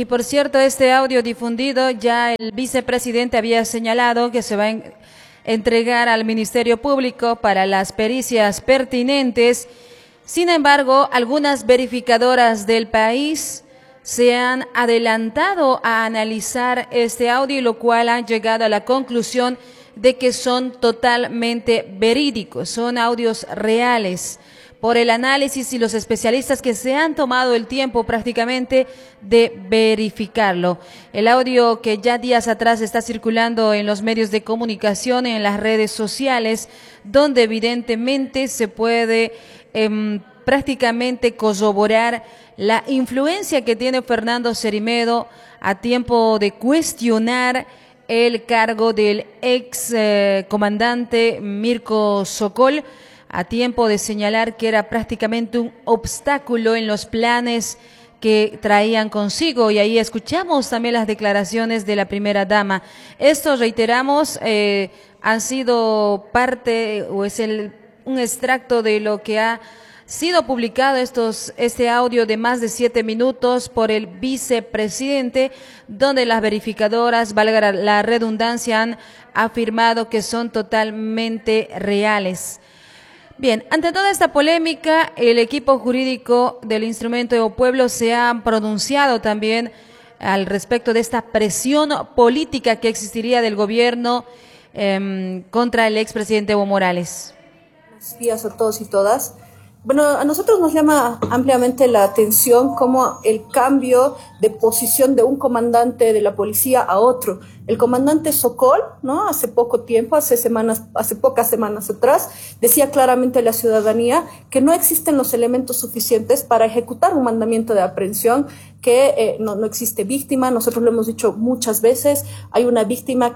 Y por cierto, este audio difundido, ya el vicepresidente había señalado que se va a entregar al Ministerio Público para las pericias pertinentes. Sin embargo, algunas verificadoras del país se han adelantado a analizar este audio, lo cual han llegado a la conclusión de que son totalmente verídicos, son audios reales, por el análisis y los especialistas que se han tomado el tiempo prácticamente de verificarlo. El audio que ya días atrás está circulando en los medios de comunicación, en las redes sociales, donde evidentemente se puede prácticamente corroborar la influencia que tiene Fernando Cermedo a tiempo de cuestionar el cargo del ex comandante Mirko Sokol, a tiempo de señalar que era prácticamente un obstáculo en los planes que traían consigo, y ahí escuchamos también las declaraciones de la primera dama. Esto, reiteramos, han sido parte, o es un extracto de lo que ha sido publicado este audio de más de 7 minutos por el vicepresidente, donde las verificadoras, valga la redundancia, han afirmado que son totalmente reales. Bien, ante toda esta polémica, el equipo jurídico del Instrumento de Pueblo se ha pronunciado también al respecto de esta presión política que existiría del gobierno contra el expresidente Evo Morales. Buenos días a todos y todas. Bueno, a nosotros nos llama ampliamente la atención cómo el cambio de posición de un comandante de la policía a otro. El comandante Sokol, ¿no? Hace poco tiempo, hace pocas semanas atrás, decía claramente a la ciudadanía que no existen los elementos suficientes para ejecutar un mandamiento de aprehensión, que no existe víctima. Nosotros lo hemos dicho muchas veces, hay una víctima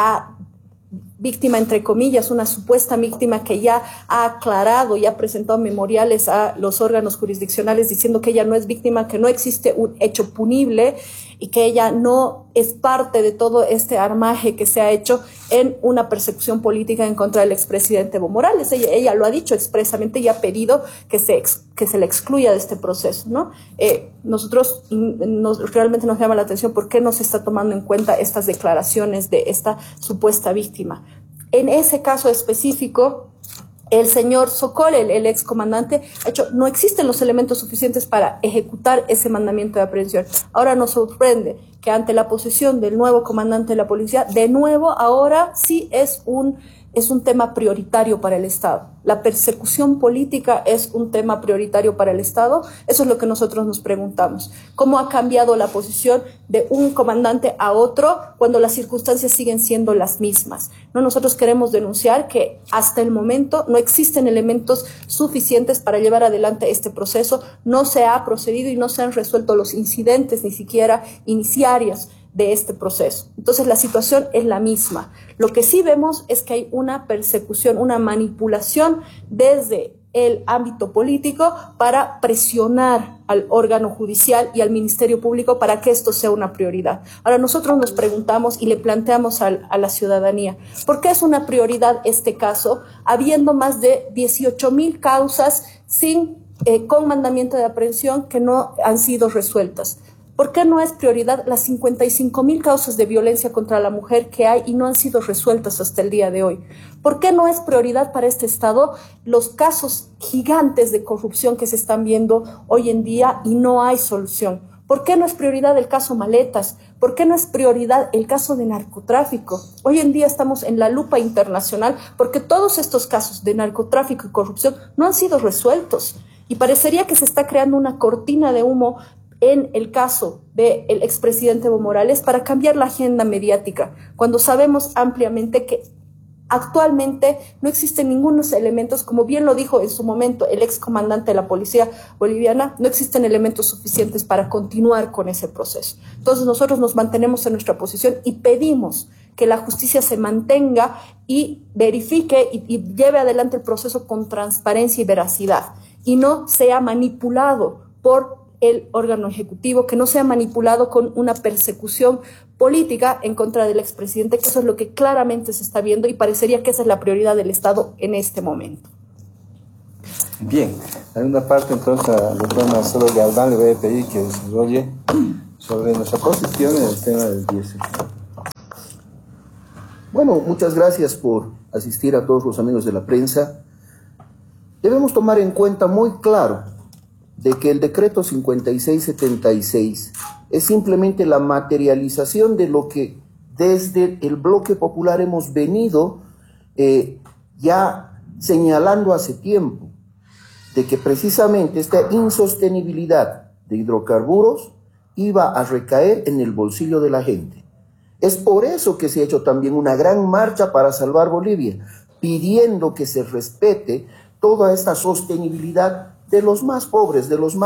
víctima entre comillas, una supuesta víctima que ya ha aclarado y ha presentado memoriales a los órganos jurisdiccionales diciendo que ella no es víctima, que no existe un hecho punible y que ella no es parte de todo este armaje que se ha hecho en una persecución política en contra del expresidente Evo Morales. Ella lo ha dicho expresamente y ha pedido que se le excluya de este proceso, ¿no? Nosotros realmente nos llama la atención por qué no se está tomando en cuenta estas declaraciones de esta supuesta víctima. En ese caso específico, el señor Sokol, el excomandante, ha dicho no existen los elementos suficientes para ejecutar ese mandamiento de aprehensión. Ahora nos sorprende que ante la posición del nuevo comandante de la policía, de nuevo ahora sí es un tema prioritario para el Estado. La persecución política es un tema prioritario para el Estado. Eso es lo que nosotros nos preguntamos. ¿Cómo ha cambiado la posición de un comandante a otro cuando las circunstancias siguen siendo las mismas? No, nosotros queremos denunciar que hasta el momento no existen elementos suficientes para llevar adelante este proceso. No se ha procedido y no se han resuelto los incidentes, ni siquiera iniciarios de este proceso. Entonces la situación es la misma. Lo que sí vemos es que hay una persecución, una manipulación desde el ámbito político para presionar al órgano judicial y al Ministerio Público para que esto sea una prioridad. Ahora nosotros nos preguntamos y le planteamos a la ciudadanía, ¿por qué es una prioridad este caso, habiendo más de 18,000 causas con mandamiento de aprehensión que no han sido resueltas? ¿Por qué no es prioridad las 55,000 causas de violencia contra la mujer que hay y no han sido resueltas hasta el día de hoy? ¿Por qué no es prioridad para este Estado los casos gigantes de corrupción que se están viendo hoy en día y no hay solución? ¿Por qué no es prioridad el caso Maletas? ¿Por qué no es prioridad el caso de narcotráfico? Hoy en día estamos en la lupa internacional porque todos estos casos de narcotráfico y corrupción no han sido resueltos. Y parecería que se está creando una cortina de humo en el caso del expresidente Evo Morales para cambiar la agenda mediática, cuando sabemos ampliamente que actualmente no existen ningunos elementos, como bien lo dijo en su momento el excomandante de la policía boliviana, no existen elementos suficientes para continuar con ese proceso. Entonces nosotros nos mantenemos en nuestra posición y pedimos que la justicia se mantenga y verifique y lleve adelante el proceso con transparencia y veracidad, y no sea manipulado por el órgano ejecutivo, que no sea manipulado con una persecución política en contra del expresidente, que eso es lo que claramente se está viendo y parecería que esa es la prioridad del Estado en este momento. Bien, hay una parte entonces a la doctora Marcelo Galdán le voy a pedir que desarrolle sobre nuestra posición en el tema del diésel. Bueno, muchas gracias por asistir a todos los amigos de la prensa. Debemos tomar en cuenta muy claro de que el decreto 5676 es simplemente la materialización de lo que desde el bloque popular hemos venido ya señalando hace tiempo, de que precisamente esta insostenibilidad de hidrocarburos iba a recaer en el bolsillo de la gente. Es por eso que se ha hecho también una gran marcha para salvar Bolivia, pidiendo que se respete toda esta sostenibilidad de los más pobres, de los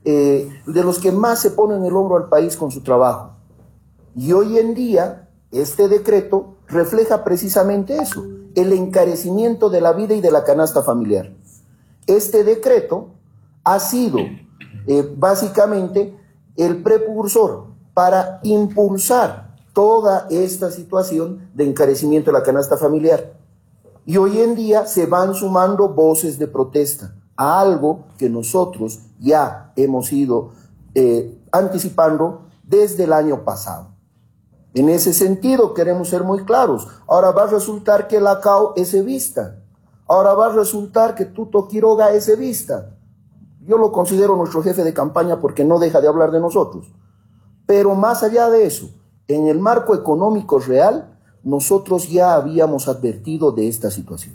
que más se ponen el hombro al país con su trabajo. Y hoy en día, este decreto refleja precisamente eso, el encarecimiento de la vida y de la canasta familiar. Este decreto ha sido básicamente el precursor para impulsar toda esta situación de encarecimiento de la canasta familiar. Y hoy en día se van sumando voces de protesta a algo que nosotros ya hemos ido anticipando desde el año pasado. En ese sentido queremos ser muy claros. Ahora va a resultar que la CAO es evista. Ahora va a resultar que Tuto Quiroga es evista. Yo lo considero nuestro jefe de campaña porque no deja de hablar de nosotros. Pero más allá de eso, en el marco económico real, nosotros ya habíamos advertido de esta situación.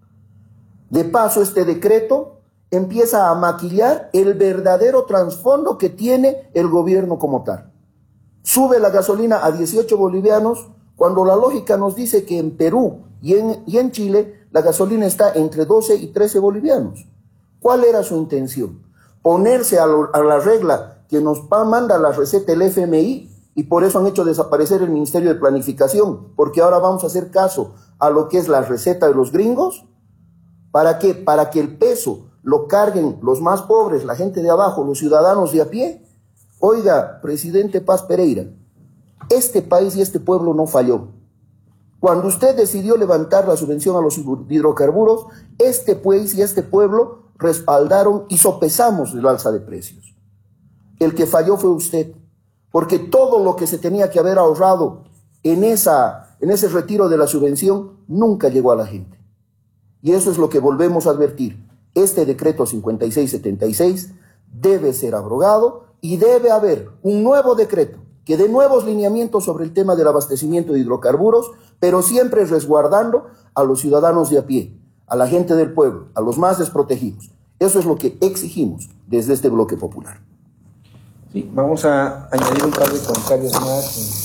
De paso, este decreto empieza a maquillar el verdadero trasfondo que tiene el gobierno como tal. Sube la gasolina a 18 bolivianos cuando la lógica nos dice que en Perú y en Chile la gasolina está entre 12 y 13 bolivianos. ¿Cuál era su intención? Ponerse a la regla que nos manda la receta el FMI, y por eso han hecho desaparecer el Ministerio de Planificación, porque ahora vamos a hacer caso a lo que es la receta de los gringos. ¿Para qué? Para que el peso lo carguen los más pobres, la gente de abajo, los ciudadanos de a pie. Oiga, presidente Paz Pereira, este país y este pueblo no falló. Cuando usted decidió levantar la subvención a los hidrocarburos, este país y este pueblo respaldaron y sopesamos el alza de precios. El que falló fue usted, porque todo lo que se tenía que haber ahorrado en ese retiro de la subvención nunca llegó a la gente. Y eso es lo que volvemos a advertir. Este decreto 5676 debe ser abrogado y debe haber un nuevo decreto que dé nuevos lineamientos sobre el tema del abastecimiento de hidrocarburos, pero siempre resguardando a los ciudadanos de a pie, a la gente del pueblo, a los más desprotegidos. Eso es lo que exigimos desde este bloque popular. Sí, vamos a añadir un par de comentarios más.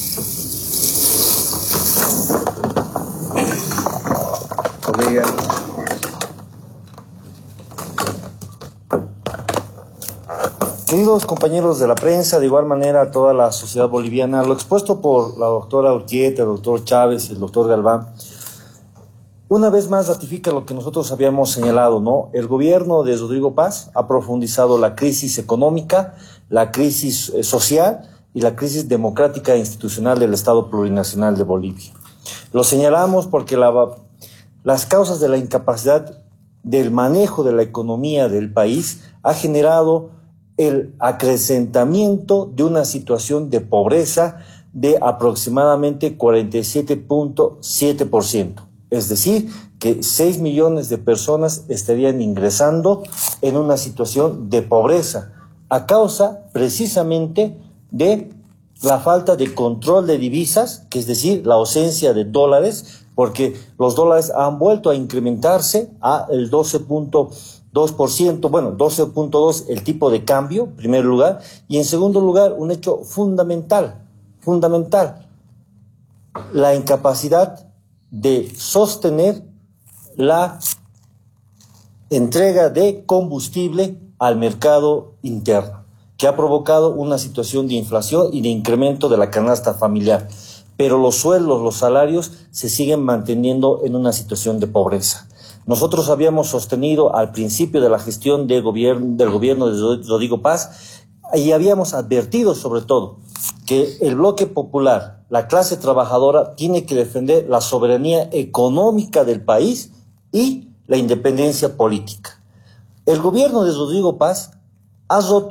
Colega. Queridos compañeros de la prensa, de igual manera a toda la sociedad boliviana, lo expuesto por la doctora Urquieta, el doctor Chávez y el doctor Galván, una vez más ratifica lo que nosotros habíamos señalado, ¿no? El gobierno de Rodrigo Paz ha profundizado la crisis económica, la crisis social y la crisis democrática e institucional del Estado Plurinacional de Bolivia. Lo señalamos porque las causas de la incapacidad del manejo de la economía del país ha generado el acrecentamiento de una situación de pobreza de aproximadamente 47.7%. Es decir, que 6 millones de personas estarían ingresando en una situación de pobreza a causa precisamente de la falta de control de divisas, que es decir, la ausencia de dólares, porque los dólares han vuelto a incrementarse a el 12.2%, bueno, 12.2% el tipo de cambio, en primer lugar, y en segundo lugar, un hecho fundamental, la incapacidad de sostener la entrega de combustible al mercado interno, que ha provocado una situación de inflación y de incremento de la canasta familiar. Pero los sueldos, los salarios se siguen manteniendo en una situación de pobreza. Nosotros habíamos sostenido al principio de la gestión del gobierno de Rodrigo Paz y habíamos advertido sobre todo que el bloque popular, la clase trabajadora, tiene que defender la soberanía económica del país y la independencia política. El gobierno de Rodrigo Paz ha roto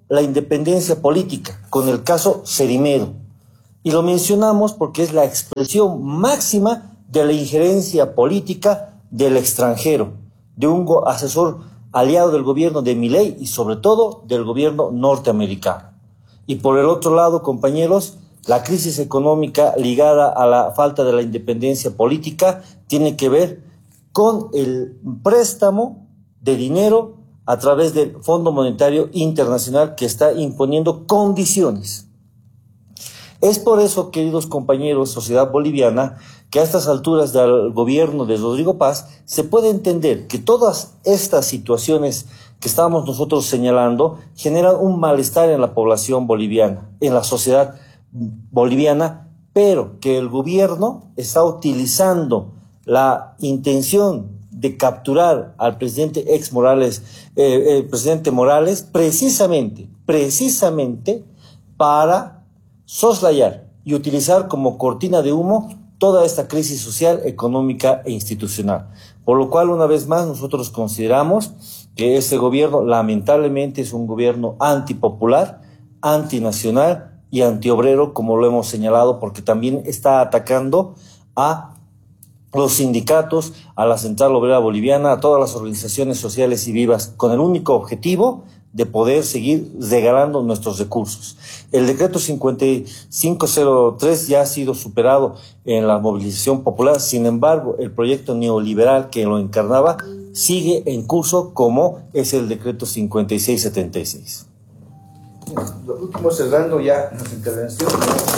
la independencia política, con el caso Cerimedo. Y lo mencionamos porque es la expresión máxima de la injerencia política del extranjero, de un asesor aliado del gobierno de Milei y sobre todo del gobierno norteamericano. Y por el otro lado, compañeros, la crisis económica ligada a la falta de la independencia política tiene que ver con el préstamo de dinero a través del Fondo Monetario Internacional que está imponiendo condiciones. Es por eso, queridos compañeros, sociedad boliviana, que a estas alturas del gobierno de Rodrigo Paz se puede entender que todas estas situaciones que estábamos nosotros señalando generan un malestar en la población boliviana, en la sociedad boliviana, pero que el gobierno está utilizando la intención de capturar al presidente presidente Morales, precisamente para soslayar y utilizar como cortina de humo toda esta crisis social, económica e institucional. Por lo cual, una vez más, nosotros consideramos que este gobierno, lamentablemente, es un gobierno antipopular, antinacional y antiobrero, como lo hemos señalado, porque también está atacando a los sindicatos, a la Central Obrera Boliviana, a todas las organizaciones sociales y vivas, con el único objetivo de poder seguir regalando nuestros recursos. El decreto 5503 ya ha sido superado en la movilización popular, sin embargo, el proyecto neoliberal que lo encarnaba sigue en curso, como es el decreto 5676. Lo último, cerrando ya nuestra intervención,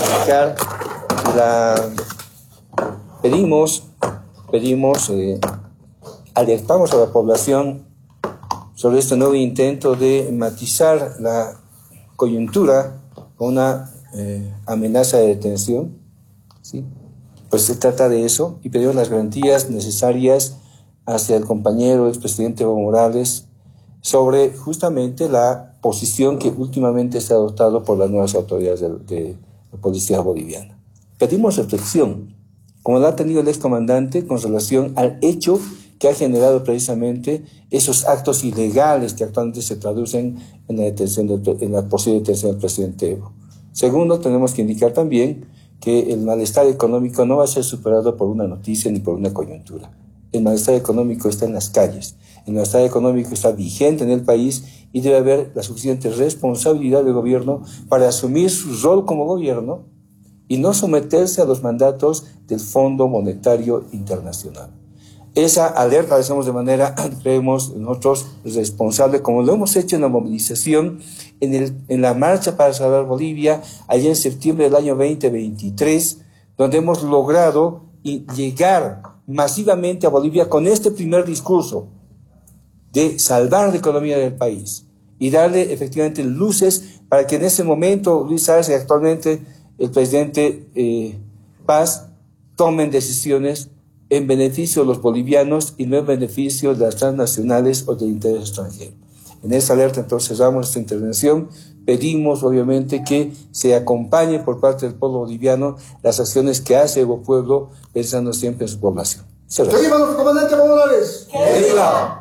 alertamos a la población sobre este nuevo intento de matizar la coyuntura con una amenaza de detención, ¿sí? Pues se trata de eso, y pedimos las garantías necesarias hacia el compañero expresidente Evo Morales sobre justamente la posición que últimamente se ha adoptado por las nuevas autoridades de la policía boliviana. Pedimos reflexión, como la ha tenido el excomandante, con relación al hecho que ha generado precisamente esos actos ilegales que actualmente se traducen en la posible detención del presidente Evo. Segundo, tenemos que indicar también que el malestar económico no va a ser superado por una noticia ni por una coyuntura. El malestar económico está en las calles, el malestar económico está vigente en el país y debe haber la suficiente responsabilidad del gobierno para asumir su rol como gobierno y no someterse a los mandatos del Fondo Monetario Internacional. Esa alerta la hacemos de manera, creemos nosotros, responsable, como lo hemos hecho en la movilización, en la Marcha para Salvar Bolivia, allá en septiembre del año 2023, donde hemos logrado llegar masivamente a Bolivia con este primer discurso de salvar la economía del país y darle efectivamente luces para que en ese momento Luis Arce y actualmente el presidente Paz tomen decisiones en beneficio de los bolivianos y no en beneficio de las transnacionales o del interés extranjero. En esa alerta entonces cerramos esta intervención. Pedimos obviamente que se acompañe por parte del pueblo boliviano las acciones que hace Evo Pueblo, pensando siempre en su población. ¡Que viva nuestro comandante Evo Morales! ¡Que viva!